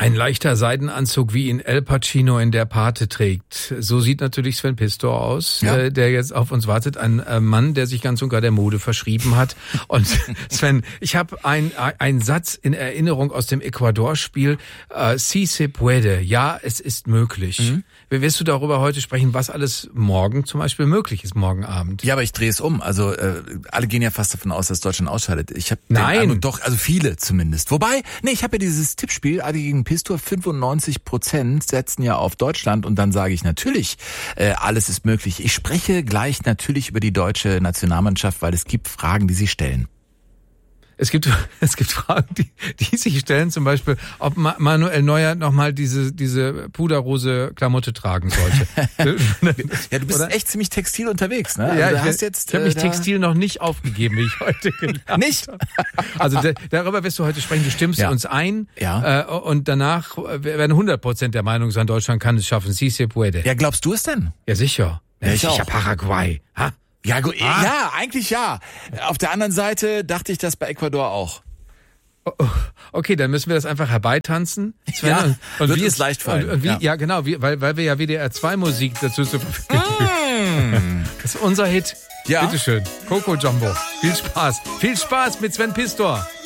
Ein leichter Seidenanzug, wie ihn El Pacino in Der Pate trägt. So sieht natürlich Sven Pistor aus, der jetzt auf uns wartet. Ein Mann, der sich ganz und gar der Mode verschrieben hat. Und Sven, ich habe einen Satz in Erinnerung aus dem Ecuador-Spiel. Si se puede. Ja, es ist möglich. Wirst du darüber heute sprechen, was alles morgen zum Beispiel möglich ist, morgen Abend? Ja, aber ich drehe es um. Also alle gehen ja fast davon aus, dass Deutschland ausscheidet. Ich habe doch, also viele zumindest. Wobei, ich habe ja dieses Tippspiel, Adi gegen Pistor, 95% setzen ja auf Deutschland und dann sage ich natürlich, alles ist möglich. Ich spreche gleich natürlich über die deutsche Nationalmannschaft, weil es gibt Fragen, die sie stellen. Es gibt Fragen, die sich stellen, zum Beispiel, ob Manuel Neuer nochmal diese puderrose Klamotte tragen sollte. Ja, du bist echt ziemlich textil unterwegs, ne? Ja, also ich habe mich textil noch nicht aufgegeben, wie ich heute gelernt habe. Nicht? Also darüber wirst du heute sprechen. Du stimmst uns ein. Ja. Und danach werden 100% der Meinung sein, Deutschland kann es schaffen. Si se puede. Ja, glaubst du es denn? Ja, sicher. Ja, ich auch. Sicher Paraguay. Ha? Ja, gut, ja, eigentlich ja. Auf der anderen Seite dachte ich das bei Ecuador auch. Okay, dann müssen wir das einfach herbeitanzen. Sven, ja, und wird wie es leicht fallen. Und wie, ja, genau, weil wir ja WDR 2 Musik dazu zur Verfügung haben. Das ist unser Hit. Ja. Bitteschön. Coco Jumbo. Viel Spaß. Viel Spaß mit Sven Pistor.